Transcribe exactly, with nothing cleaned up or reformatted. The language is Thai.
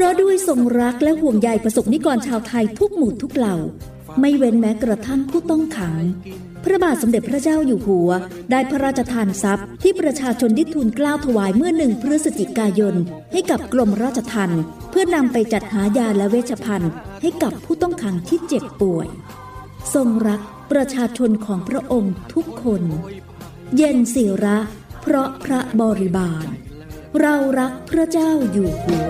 ก็ด้วยทรงรักและห่วงใยประสบนิกรชาวไทยทุกหมู่ทุกเหล่าไม่เว้นแม้กระทั่งผู้ต้องขังพระบาทสมเด็จพระเจ้าอยู่หัวได้พระราชทานทรัพย์ที่ประชาชนได้ทูลเกล้าถวายเมื่อหนึ่งพฤศจิกายนให้กับกรมราชทัณฑ์เพื่อนำไปจัดหายาและเวชภัณฑ์ให้กับผู้ต้องขังที่เจ็บป่วยทรงรักประชาชนของพระองค์ทุกคนเย็นศิระเพราะพระบริบาลเรารักพระเจ้าอยู่หัว